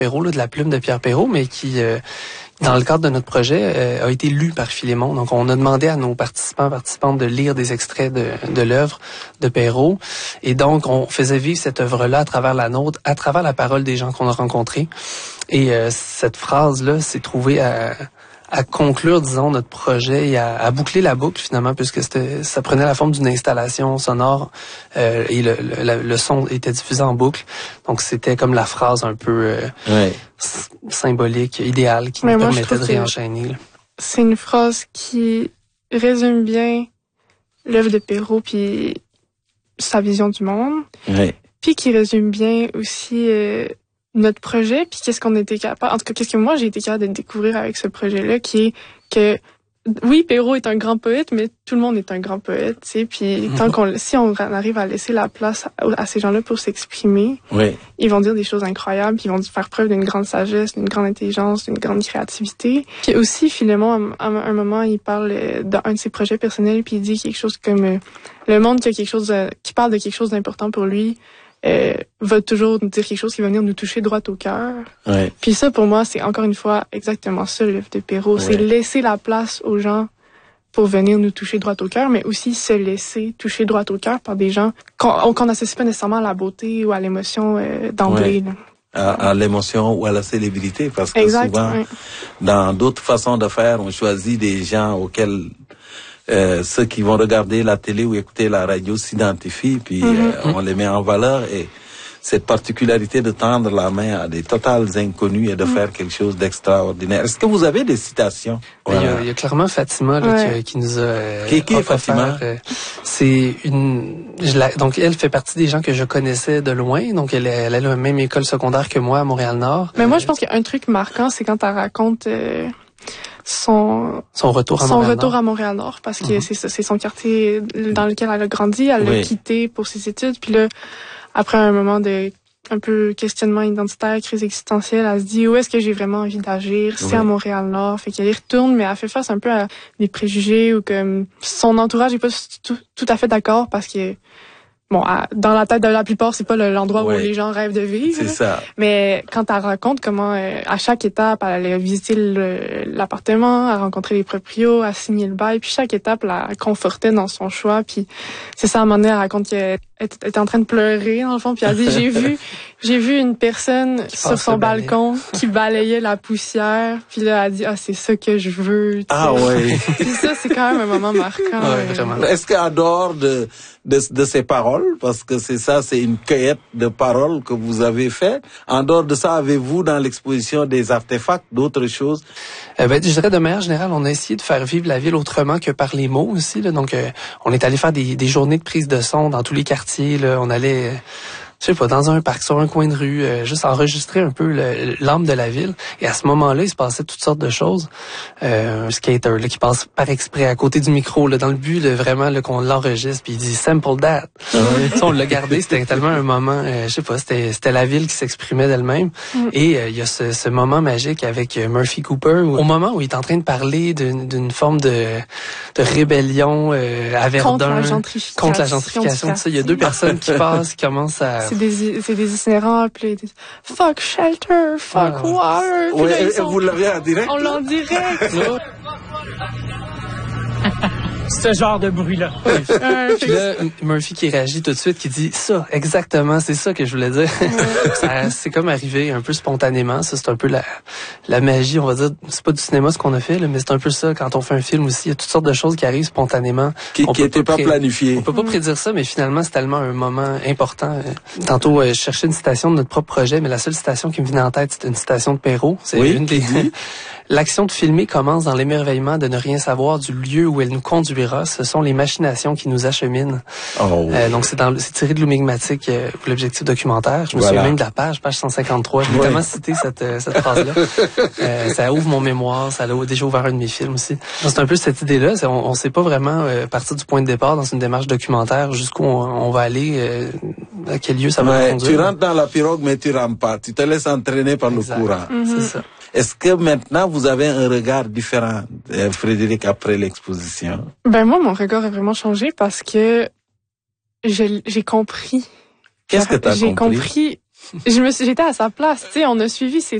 Perrault, là, de la plume de Pierre Perrault, mais qui, dans le cadre de notre projet, a été lu par Philémon. Donc, on a demandé à nos participantes de lire des extraits de l'œuvre de Perrault. Et donc, on faisait vivre cette œuvre-là à travers la nôtre, à travers la parole des gens qu'on a rencontrés. Et cette phrase-là s'est trouvée à conclure, disons, notre projet et à boucler la boucle, finalement, puisque ça prenait la forme d'une installation sonore et le son était diffusé en boucle. Donc, c'était comme la phrase un peu symbolique, idéale, qui nous permettait de réenchaîner. Là. C'est une phrase qui résume bien l'œuvre de Perrault puis sa vision du monde. Puis qui résume bien aussi notre projet, puis qu'est-ce qu'on était capable, en tout cas, qu'est-ce que moi j'ai été capable de découvrir avec ce projet-là, qui est que, oui, Perrault est un grand poète, mais tout le monde est un grand poète, tu sais, puis si on arrive à laisser la place à ces gens-là pour s'exprimer, ils vont dire des choses incroyables, puis ils vont faire preuve d'une grande sagesse, d'une grande intelligence, d'une grande créativité. Puis aussi, Philémon, à un moment, il parle d'un de ses projets personnels, puis il dit quelque chose comme le monde qui parle de quelque chose d'important pour lui, va toujours nous dire quelque chose qui va venir nous toucher droit au cœur. Puis ça, pour moi, c'est encore une fois exactement ça, l'œuvre de Perrault. C'est laisser la place aux gens pour venir nous toucher droit au cœur, mais aussi se laisser toucher droit au cœur par des gens qu'on n'associe pas nécessairement à la beauté ou à l'émotion d'emblée. À l'émotion ou à la célébrité, parce que souvent, dans d'autres façons de faire, on choisit des gens auxquels ceux qui vont regarder la télé ou écouter la radio s'identifient, puis on les met en valeur. Et cette particularité de tendre la main à des totales inconnus et de faire quelque chose d'extraordinaire. Est-ce que vous avez des citations? Il y a clairement Fatima là, qui nous a... Qui est Fatima? C'est donc elle fait partie des gens que je connaissais de loin. Donc elle a la même école secondaire que moi à Montréal-Nord. Mais moi, je pense qu'il y a un truc marquant, c'est quand elle raconte... son retour à Montréal-Nord, parce que c'est son quartier dans lequel elle a grandi. Elle l'a quitté pour ses études. Puis là, après un moment de un peu questionnement identitaire, crise existentielle, elle se dit où est-ce que j'ai vraiment envie d'agir? C'est à Montréal-Nord. Fait qu'elle y retourne, mais elle fait face un peu à des préjugés ou comme son entourage n'est pas tout à fait d'accord parce que bon, dans la tête de la plupart, c'est pas l'endroit où les gens rêvent de vivre. C'est ça. Mais quand elle raconte comment, à chaque étape, elle allait visiter l'appartement, elle rencontrait les proprios, elle signait le bail, puis chaque étape la confortait dans son choix. Puis c'est ça, à un moment donné, elle raconte qu'elle était en train de pleurer, dans le fond, puis elle dit, j'ai vu une personne sur son balcon qui balayait la poussière, puis là, elle dit, c'est ça que je veux. T'sais. Ah ouais. Puis ça, c'est quand même un moment marquant. Vraiment. Est-ce qu'en dehors de ces paroles, parce que c'est une cueillette de paroles que vous avez fait, en dehors de ça, avez-vous dans l'exposition des artefacts, d'autres choses? Je dirais de manière générale, on a essayé de faire vivre la ville autrement que par les mots aussi. Là. Donc, on est allé faire des journées de prise de son dans tous les quartiers. Là. On allait... je sais pas, dans un parc, sur un coin de rue, juste enregistrer un peu l'âme de la ville. Et à ce moment-là, il se passait toutes sortes de choses. Un skater là, qui passe par exprès à côté du micro, là, dans le but de vraiment là, qu'on l'enregistre, puis il dit « sample that ». On l'a gardé, c'était tellement un moment, je sais pas, c'était la ville qui s'exprimait d'elle-même. Et il y a ce moment magique avec Murphy Cooper, au moment où il est en train de parler d'une forme de rébellion à Verdun. Contre la gentrification. Il y a deux personnes qui passent, qui commencent à... C'est des itinérants, puis ils disent « fuck shelter, fuck water ». Vous l'avez en direct? On l'a en direct. Ce genre de bruit-là. Puis là, Murphy qui réagit tout de suite, qui dit ça, exactement, c'est ça que je voulais dire. C'est comme arrivé un peu spontanément. Ça, c'est un peu la magie, on va dire. C'est pas du cinéma ce qu'on a fait, là, mais c'est un peu ça quand on fait un film aussi. Il y a toutes sortes de choses qui arrivent spontanément. Qui n'étaient pas planifiées. On peut pas prédire ça, mais finalement, c'est tellement un moment important. Tantôt, je cherchais une citation de notre propre projet, mais la seule citation qui me venait en tête, c'était une citation de Perrault. C'est une des... L'action de filmer commence dans l'émerveillement de ne rien savoir du lieu où elle nous conduira. Ce sont les machinations qui nous acheminent. Donc, c'est tiré de l'Oumigmatique pour l'objectif documentaire. Je me souviens même de la page 153. Je vais tellement citer cette phrase-là. Ça ouvre mon mémoire. Ça a déjà ouvert un de mes films aussi. C'est un peu cette idée-là. On sait pas vraiment partir du point de départ dans une démarche documentaire jusqu'où on va aller, à quel lieu ça va conduire. Tu rentres dans la pirogue, mais tu rampes pas. Tu te laisses entraîner par le courant. C'est ça. Est-ce que maintenant vous avez un regard différent, Frédéric, après l'exposition? Ben moi, mon regard a vraiment changé parce que j'ai compris. Qu'est-ce que t'as compris? J'ai compris J'étais à sa place, tu sais, on a suivi ses